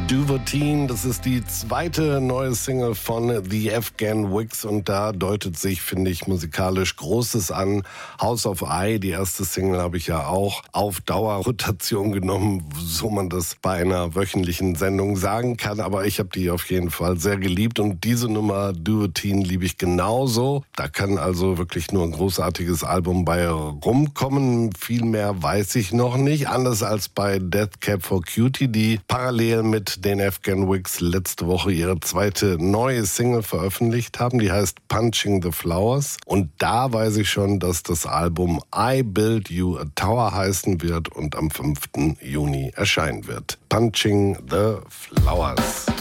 Duvertine, das ist die zweite neue Single von The Afghan Wigs und da deutet sich, finde ich, musikalisch Großes an. House of I, die erste Single, habe ich ja auch auf Dauerrotation genommen, so man das bei einer wöchentlichen Sendung sagen kann, aber ich habe die auf jeden Fall sehr geliebt und diese Nummer Duvertine liebe ich genauso. Da kann also wirklich nur ein großartiges Album bei rumkommen. Viel mehr weiß ich noch nicht, anders als bei Death Cab for Cutie, die parallel mit den Afghan Wigs letzte Woche ihre zweite neue Single veröffentlicht haben. Die heißt Punching the Flowers. Und da weiß ich schon, dass das Album I Build You a Tower heißen wird und am 5. Juni erscheinen wird. Punching the Flowers.